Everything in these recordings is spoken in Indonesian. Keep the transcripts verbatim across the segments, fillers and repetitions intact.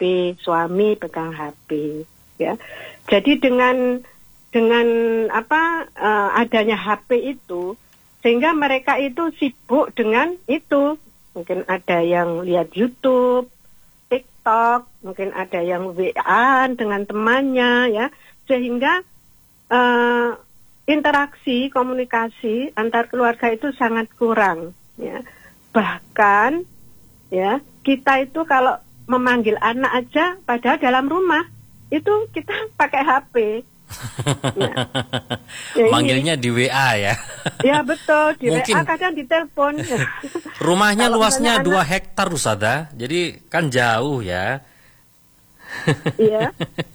suami pegang H P, ya. Jadi dengan dengan apa uh, adanya H P itu, sehingga mereka itu sibuk dengan itu. Mungkin ada yang lihat YouTube, TikTok, mungkin ada yang W A dengan temannya, ya. Sehingga uh, interaksi, komunikasi antar keluarga itu sangat kurang, ya. Bahkan, ya, kita itu kalau memanggil anak aja, padahal dalam rumah itu kita pakai H P. Ya. Ya, manggilnya di W A ya. Ya betul, di Mungkin. W A kadang di telepon. Rumahnya luasnya anak, dua hektar Ustazah, jadi kan jauh ya. Iya.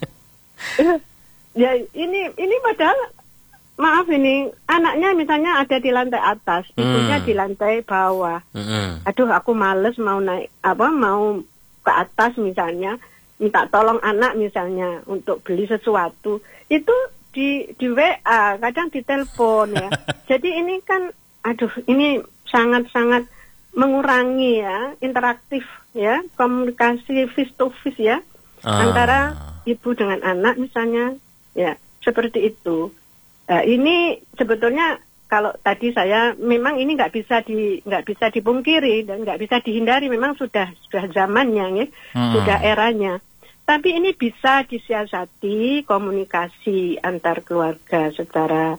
Ya ini ini padahal maaf ini anaknya misalnya ada di lantai atas, hmm. ibunya di lantai bawah. Hmm. Aduh, aku males mau naik apa mau ke atas misalnya, minta tolong anak misalnya untuk beli sesuatu. Itu di di W A, kadang di telepon ya. Jadi ini kan aduh, ini sangat-sangat mengurangi ya interaktif ya, komunikasi face to face ya, ah. antara ibu dengan anak misalnya ya, seperti itu. Nah, ini sebetulnya kalau tadi saya memang ini nggak bisa di nggak bisa dipungkiri dan nggak bisa dihindari, memang sudah sudah zamannya ya, hmm. sudah eranya. Tapi ini bisa disiasati komunikasi antar keluarga secara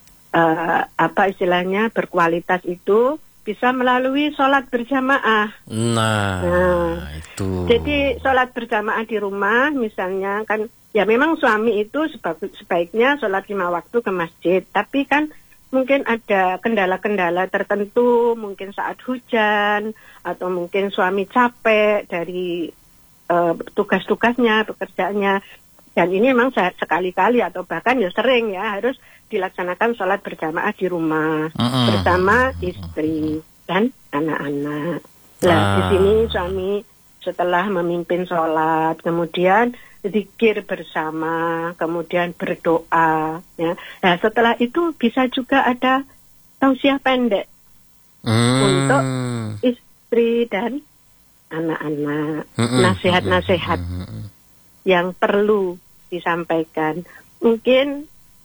uh, apa istilahnya berkualitas itu bisa melalui sholat berjamaah. Nah, nah itu. Jadi sholat berjamaah di rumah misalnya kan. Ya memang suami itu sebaiknya sholat lima waktu ke masjid, tapi kan mungkin ada kendala-kendala tertentu, mungkin saat hujan, atau mungkin suami capek dari uh, tugas-tugasnya, pekerjaannya, dan ini memang sekali-kali atau bahkan ya sering ya harus dilaksanakan sholat berjamaah di rumah, mm-hmm. bersama istri dan anak-anak. Nah, ah. di sini suami setelah memimpin sholat, kemudian zikir bersama, kemudian berdoa, ya. Nah, setelah itu bisa juga ada tausiah pendek hmm. untuk istri dan anak-anak, hmm. nasihat-nasihat hmm. yang perlu disampaikan. Mungkin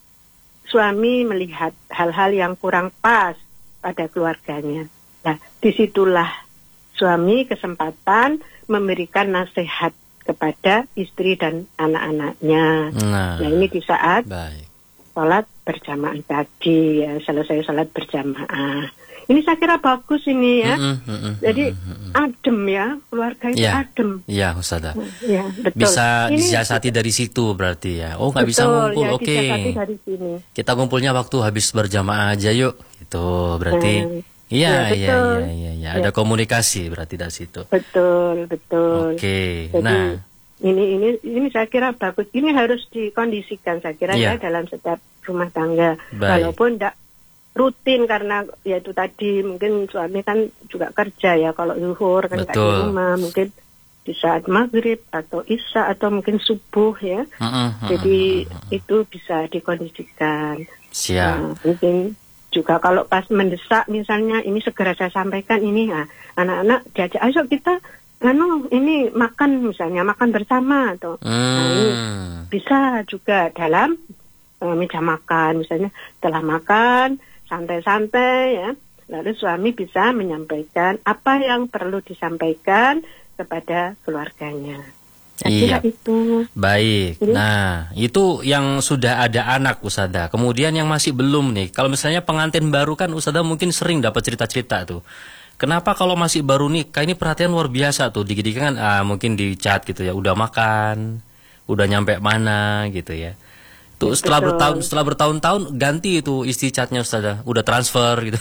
suami melihat hal-hal yang kurang pas pada keluarganya. Nah, disitulah suami kesempatan memberikan nasihat kepada istri dan anak-anaknya. Nah, nah ini di saat baik. Sholat berjamaah tadi ya, selesai sholat berjamaah. Ini saya kira bagus ini ya. Mm-hmm, mm-hmm, Jadi mm-hmm. adem ya, keluarga itu ya, adem. Iya, Ustazah. Ya, betul. Bisa ini, disiasati dari situ berarti ya. Oh, nggak bisa ngumpul, ya, oke. Okay. Dari sini. Kita ngumpulnya waktu habis berjamaah aja yuk. Itu berarti. Hmm. Iya, ya, iya, iya, iya, ya. Ada ya. Komunikasi berarti dari situ. Betul, betul. Oke. Jadi, nah, ini ini ini saya kira bagus. Ini harus dikondisikan saya kira ya, ya dalam setiap rumah tangga. Baik. Walaupun tidak rutin karena ya itu tadi mungkin suami kan juga kerja ya, kalau zuhur kan nggak di rumah, mungkin di saat maghrib atau isya atau mungkin subuh ya. Uh, uh, uh, Jadi uh, uh, uh. itu bisa dikondisikan. Siap. Nah, mungkin juga kalau pas mendesak misalnya ini segera saya sampaikan ini, nah, anak-anak diajak ayo kita anu ini makan misalnya makan bersama atau hmm. nah, ini bisa juga dalam uh, meja makan misalnya setelah makan santai-santai ya, lalu suami bisa menyampaikan apa yang perlu disampaikan kepada keluarganya. Iya, itu. Baik. Jadi, nah, itu yang sudah ada anak, Ustazah. Kemudian yang masih belum nih. Kalau misalnya pengantin baru kan Ustazah mungkin sering dapat cerita-cerita tuh. Kenapa kalau masih baru nikah ini perhatian luar biasa tuh. Dikit-dikit kan ah, mungkin di chat gitu ya. Udah makan, udah nyampe mana gitu ya. Tuh setelah Betul. bertahun setelah bertahun-tahun ganti itu isi chatnya Ustazah. Udah transfer gitu.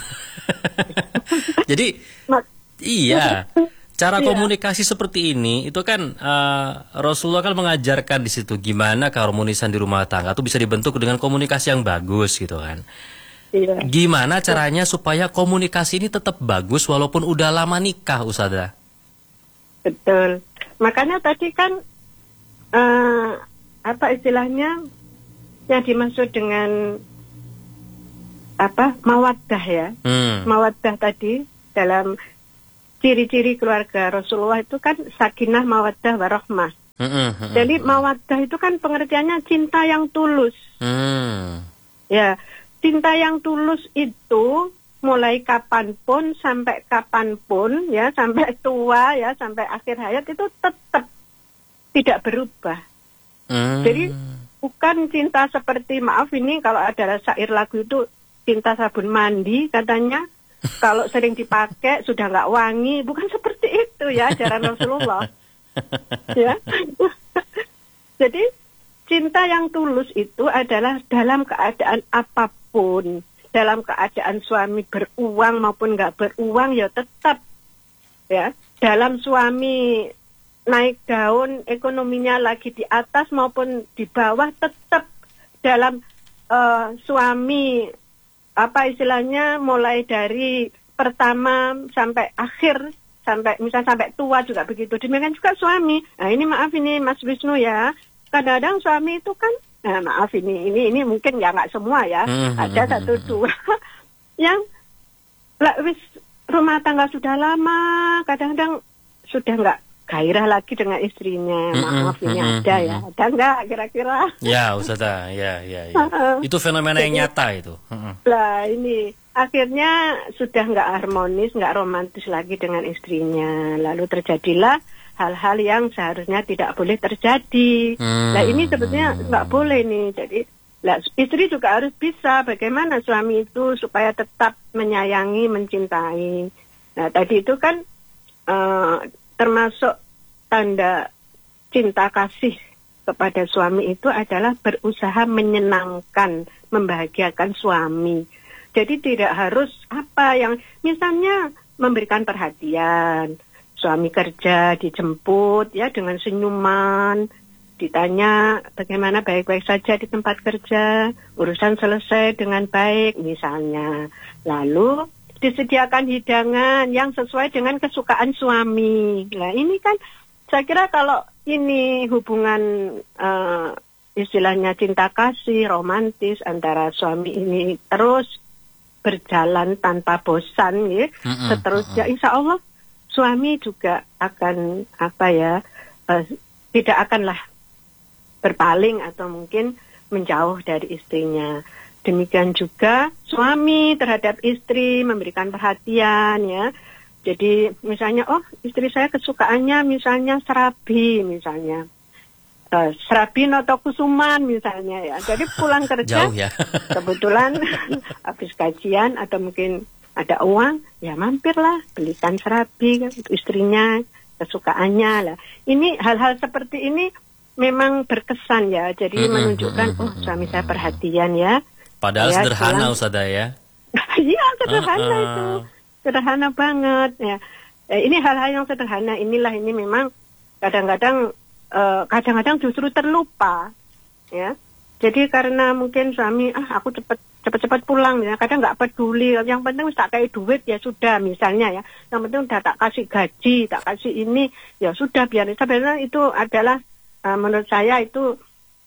Jadi iya. Cara iya. komunikasi seperti ini itu kan uh, Rasulullah kan mengajarkan di situ gimana keharmonisan di rumah tangga itu bisa dibentuk dengan komunikasi yang bagus gitu kan. Iya. Gimana caranya supaya komunikasi ini tetap bagus walaupun udah lama nikah, Ustazah? Betul. Makanya tadi kan uh, apa istilahnya yang dimaksud dengan apa mawaddah ya. Hmm. Mawaddah tadi dalam ciri-ciri keluarga Rasulullah itu kan sakinah, mawaddah, warahmah. Mm-mm. Jadi mawaddah itu kan pengertiannya cinta yang tulus. Mm. Ya, cinta yang tulus itu mulai kapanpun sampai kapanpun ya, sampai tua ya, sampai akhir hayat itu tetap tidak berubah. Mm. Jadi bukan cinta seperti, maaf ini kalau ada syair lagu itu cinta sabun mandi katanya. Kalau sering dipakai sudah nggak wangi, bukan seperti itu ya ajaran Rasulullah. Ya, jadi cinta yang tulus itu adalah dalam keadaan apapun, dalam keadaan suami beruang maupun nggak beruang ya tetap, ya. Dalam suami naik daun, ekonominya lagi di atas maupun di bawah, tetap dalam uh, suami apa istilahnya mulai dari pertama sampai akhir, sampai misalnya sampai tua juga begitu. Demikian juga suami. Nah ini maaf ini Mas Wisnu ya, kadang-kadang suami itu kan, nah maaf ini ini ini mungkin ya nggak semua ya, mm-hmm. ada satu dua yang lah, wis rumah tangga sudah lama, kadang-kadang sudah nggak gairah lagi dengan istrinya. Maaf mm-hmm. ini ada ya, ada nggak kira-kira? Ya Ustazah, ya ya ya. Itu fenomena yang nyata itu. Lah ini akhirnya sudah nggak harmonis, nggak romantis lagi dengan istrinya. Lalu terjadilah hal-hal yang seharusnya tidak boleh terjadi. Hmm. Nah ini sebetulnya nggak boleh nih. Jadi lah, istri juga harus bisa bagaimana suami itu supaya tetap menyayangi, mencintai. Nah tadi itu kan uh, termasuk tanda cinta kasih kepada suami itu adalah berusaha menyenangkan, membahagiakan suami. Jadi tidak harus apa yang misalnya memberikan perhatian. Suami kerja dijemput ya dengan senyuman, ditanya bagaimana baik-baik saja di tempat kerja, urusan selesai dengan baik misalnya. Lalu disediakan hidangan yang sesuai dengan kesukaan suami. Nah ini kan saya kira kalau ini hubungan uh, istilahnya cinta kasih romantis antara suami ini terus berjalan tanpa bosan ya, mm-hmm. seterusnya insya Allah suami juga akan apa ya uh, tidak akanlah berpaling atau mungkin menjauh dari istrinya. Demikian juga suami terhadap istri memberikan perhatian ya. Jadi misalnya oh istri saya kesukaannya misalnya serabi misalnya. Uh, serabi notokusuman misalnya ya. Jadi pulang kerja Jauh, ya. kebetulan habis kajian atau mungkin ada uang ya mampirlah belikan serabi untuk istrinya kesukaannya lah. Ini hal-hal seperti ini memang berkesan ya. Jadi mm-hmm, menunjukkan mm-hmm, oh suami saya perhatian ya. Padahal ya, sederhana Ustazah ya. Iya sederhana uh-uh. itu. Sederhana banget ya. Eh, ini hal-hal yang sederhana inilah ini memang kadang-kadang uh, kadang-kadang justru terlupa ya. Jadi karena mungkin suami ah aku cepet cepet-cepet pulang ya, kadang nggak peduli. Yang penting tak kayak duit ya sudah misalnya ya. Yang penting udah tak kasih gaji, tak kasih ini ya sudah biar. Sebenarnya itu adalah uh, menurut saya itu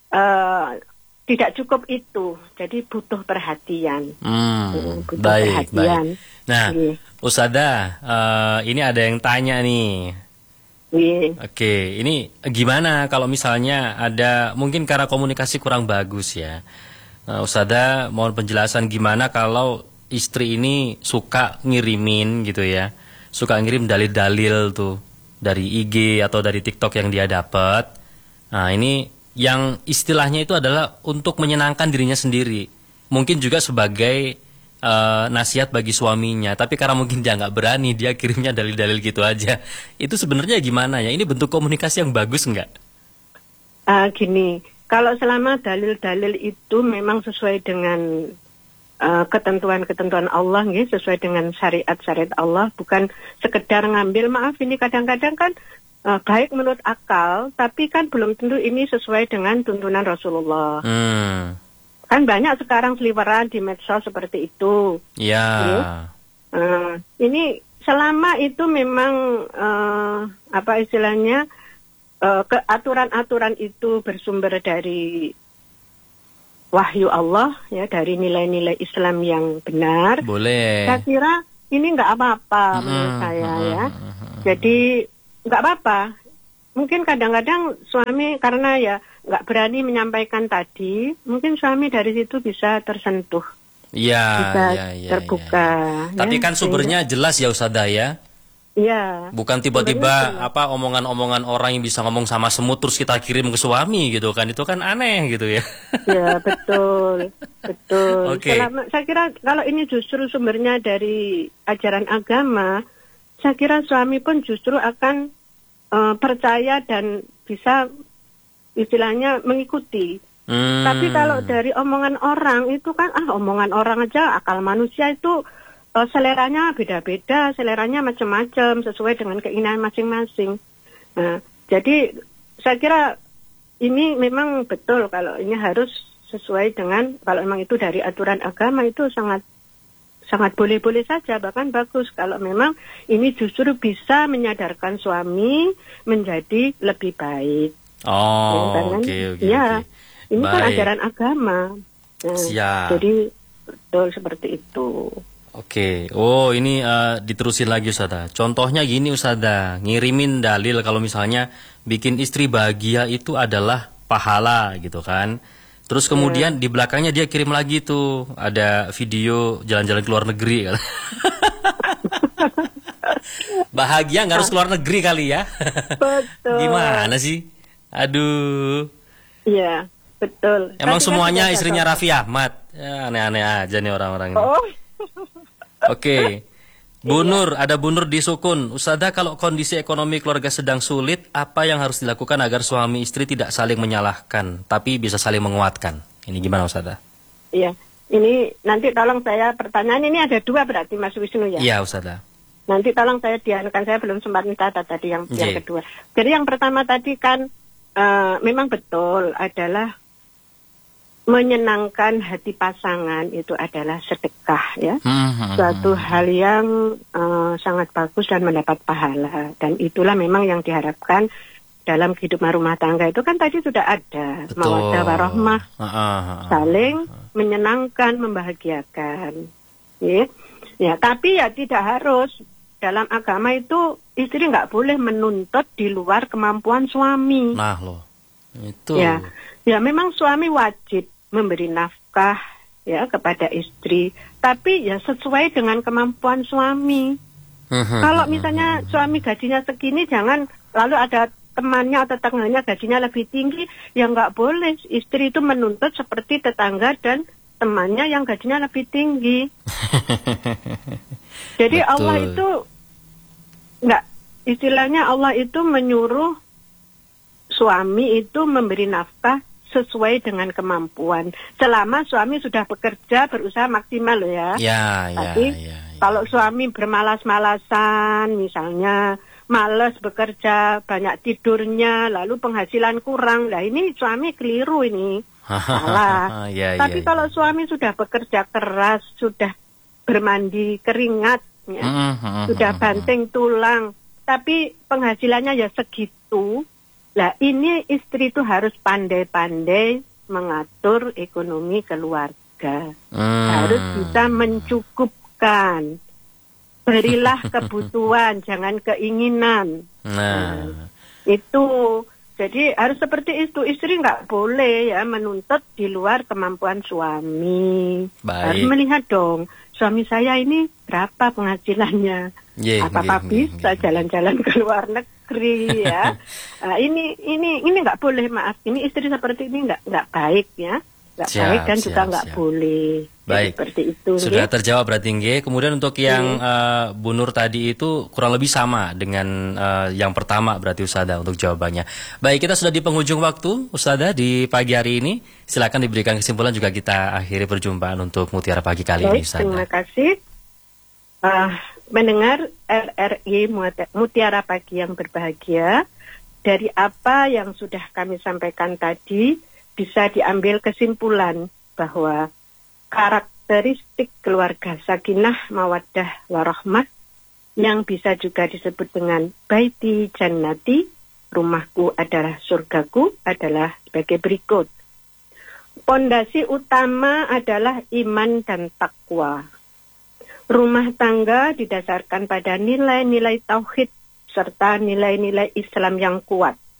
uh, tidak cukup itu, jadi butuh perhatian. Hmm, butuh baik, perhatian. baik. Nah, Oke. Ustazah, uh, ini ada yang tanya nih. Oke. Oke, ini gimana kalau misalnya ada mungkin karena komunikasi kurang bagus ya. Uh, Ustazah, mohon penjelasan gimana kalau istri ini suka ngirimin gitu ya, suka ngirim dalil-dalil tuh dari I G atau dari TikTok yang dia dapat. Nah, ini yang istilahnya itu adalah untuk menyenangkan dirinya sendiri. Mungkin juga sebagai uh, nasihat bagi suaminya. Tapi karena mungkin dia nggak berani, dia kirimnya dalil-dalil gitu aja. Itu sebenarnya gimana ya? Ini bentuk komunikasi yang bagus nggak? Uh, gini, kalau selama dalil-dalil itu memang sesuai dengan uh, ketentuan-ketentuan Allah, gitu, sesuai dengan syariat-syariat Allah, bukan sekedar ngambil, maaf ini kadang-kadang kan Uh, baik menurut akal, tapi kan belum tentu ini sesuai dengan tuntunan Rasulullah. Hmm. Kan banyak sekarang seliweran di medsos seperti itu. Ya. Yeah. Uh, ini selama itu memang uh, apa istilahnya uh, keaturan-aturan itu bersumber dari wahyu Allah, ya dari nilai-nilai Islam yang benar. Boleh. Saya kira ini nggak apa-apa hmm. menurut saya hmm. ya. Jadi nggak apa-apa, mungkin kadang-kadang suami karena ya nggak berani menyampaikan tadi, mungkin suami dari situ bisa tersentuh. Iya, bisa iya, iya, terbuka. iya. Ya, Tapi kan sumbernya sehingga, jelas ya Ustazah ya. iya. Bukan Sumbernya tiba-tiba jelas. apa omongan-omongan orang yang bisa ngomong sama semut terus kita kirim ke suami gitu kan. Itu kan aneh gitu ya. Ya, betul. Betul. Oke. Selama, saya kira kalau ini justru sumbernya dari ajaran agama, saya kira suami pun justru akan uh, percaya dan bisa istilahnya mengikuti. Hmm. Tapi kalau dari omongan orang itu kan, ah omongan orang aja, akal manusia itu uh, seleranya beda-beda, seleranya macam-macam sesuai dengan keinginan masing-masing. Nah, jadi saya kira ini memang betul kalau ini harus sesuai dengan, kalau memang itu dari aturan agama itu sangat sangat boleh-boleh saja, bahkan bagus kalau memang ini justru bisa menyadarkan suami menjadi lebih baik. Oh, Ya, oke oke. ya, oke. ini kan Baik. ajaran agama. Nah, Siap. jadi betul seperti itu. Oke. Oh, ini eh, diterusin lagi Ustazah. Contohnya gini Ustazah, ngirimin dalil kalau misalnya bikin istri bahagia itu adalah pahala gitu kan. Terus kemudian di belakangnya dia kirim lagi tuh ada video jalan-jalan ke luar negeri kan. Bahagia nggak harus ke luar negeri kali ya. Betul. Gimana sih? Aduh. Iya, betul. Emang Tadi kan semuanya sudah istrinya saya Raffi Ahmad? Ya, aneh-aneh aja nih orang-orang ini. Oh, Oke. Bu Nur, ada Bu Nur di Sukun. Ustazah, kalau kondisi ekonomi keluarga sedang sulit, apa yang harus dilakukan agar suami istri tidak saling menyalahkan, tapi bisa saling menguatkan? Ini gimana Ustazah? iya. Ini nanti tolong saya pertanyaan ini ada dua berarti Mas Wisnu ya. Iya Ustazah. Nanti tolong saya dianukan, saya belum sempat mencatat tadi yang yang Iya. kedua. Jadi yang pertama tadi kan eh, memang betul adalah menyenangkan hati pasangan itu adalah sedekah ya. Hmm, hmm, Suatu hmm. hal yang eh, sangat bagus dan mendapat pahala, dan itulah memang yang diharapkan dalam kehidupan rumah tangga. Itu kan tadi sudah ada Betul. mawaddah warahmah, Ah, ah, ah, ah. saling menyenangkan, membahagiakan. Ya. Ya, tapi ya tidak harus. Dalam agama itu istri nggak boleh menuntut di luar kemampuan suami. Nah loh, itu. Ya, ya memang suami wajib memberi nafkah ya kepada istri, tapi ya sesuai dengan kemampuan suami. Kalau misalnya suami gajinya segini, jangan lalu ada temannya atau tetangganya gajinya lebih tinggi, ya nggak boleh istri itu menuntut seperti tetangga dan temannya yang gajinya lebih tinggi. Jadi Betul. Allah itu nggak, istilahnya Allah itu menyuruh suami itu memberi nafkah sesuai dengan kemampuan. Selama suami sudah bekerja, berusaha maksimal loh ya. Ya, ya, Tapi ya, ya. kalau suami bermalas-malasan, misalnya malas bekerja, banyak tidurnya, lalu penghasilan kurang, lah ini suami keliru ini, salah. Ya, Tapi ya, kalau ya. suami sudah bekerja keras, sudah bermandi keringat, ya, Hmm, hmm, sudah hmm, banting tulang, tapi penghasilannya ya segitu, lah ini istri itu harus pandai-pandai mengatur ekonomi keluarga, hmm. harus bisa mencukupkan. Berilah kebutuhan, jangan keinginan. Nah, Itu, jadi harus seperti itu. Istri nggak boleh ya menuntut di luar kemampuan suami. Baik. Harus melihat dong, suami saya ini berapa penghasilannya. Ye, Apakah ye, ye, bisa ye. jalan-jalan ke luar negeri ya? Nah, ini ini ini nggak boleh, maaf. Ini istri seperti ini nggak nggak baik ya, nggak Siap, baik dan siap, juga nggak siap. boleh. Jadi Baik. seperti itu. Sudah nggih. terjawab berarti nggih. Kemudian untuk yang eh, Bu Nur tadi itu kurang lebih sama dengan eh, yang pertama berarti Ustazah untuk jawabannya. Baik, kita sudah di penghujung waktu Ustazah di pagi hari ini. Silakan diberikan kesimpulan, juga kita akhiri perjumpaan untuk Mutiara Pagi kali ini Baik, Ustazah. terima kasih. Ah, mendengar R R I Muat- Mutiara Pagi yang berbahagia, dari apa yang sudah kami sampaikan tadi bisa diambil kesimpulan bahwa karakteristik keluarga sakinah mawaddah warahmah yang bisa juga disebut dengan baiti jannati, rumahku adalah surgaku, adalah sebagai berikut. Pondasi utama adalah iman dan takwa. Rumah tangga didasarkan pada nilai-nilai tauhid serta nilai-nilai Islam yang kuat.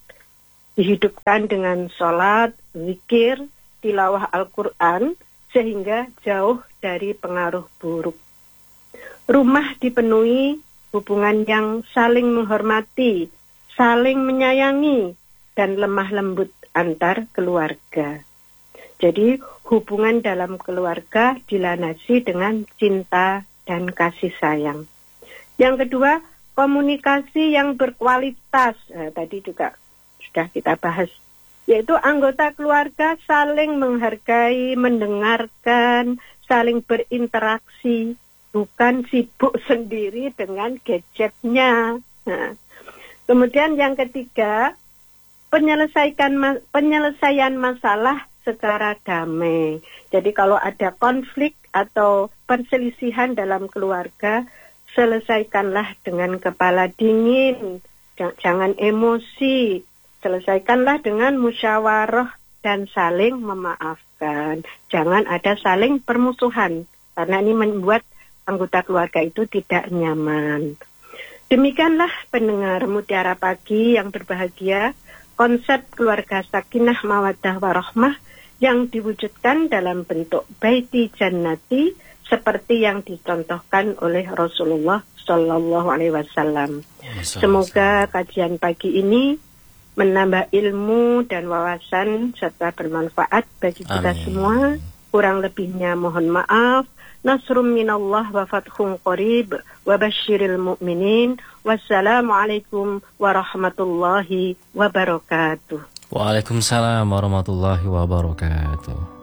dihidupkan dengan sholat, zikir, tilawah Al-Quran, sehingga jauh dari pengaruh buruk. Rumah dipenuhi hubungan yang saling menghormati, saling menyayangi, dan lemah lembut antar keluarga. Jadi hubungan dalam keluarga dilandasi dengan cinta dan kasih sayang. Yang kedua, komunikasi yang berkualitas. Nah, tadi juga sudah kita bahas, yaitu anggota keluarga saling menghargai, mendengarkan, saling berinteraksi, bukan sibuk sendiri dengan gadgetnya. Nah, kemudian yang ketiga, penyelesaikan penyelesaian masalah secara damai. Jadi kalau ada konflik atau perselisihan dalam keluarga, selesaikanlah dengan kepala dingin, jangan emosi. Selesaikanlah dengan musyawarah dan saling memaafkan. Jangan ada saling permusuhan, karena ini membuat anggota keluarga itu tidak nyaman. Demikianlah pendengar Mutiara Pagi yang berbahagia, konsep keluarga sakinah mawaddah warahmah yang diwujudkan dalam bentuk baiti jannati seperti yang dicontohkan oleh Rasulullah Shallallahu Alaihi Wasallam. Semoga kajian pagi ini menambah ilmu dan wawasan serta bermanfaat bagi kita Amin. Semua. Kurang lebihnya mohon maaf. Nasrum minallah wa fathun qarib wa basyiril mu'minin. Wassalamualaikum warahmatullahi wabarakatuh. Waalaikumsalam warahmatullahi wabarakatuh.